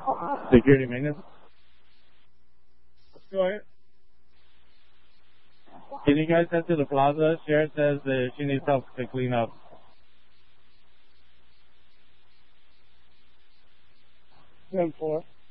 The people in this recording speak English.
Security maintenance. Go ahead. Can you guys head to the plaza? Sheriff says that she needs help to clean up. 10-4.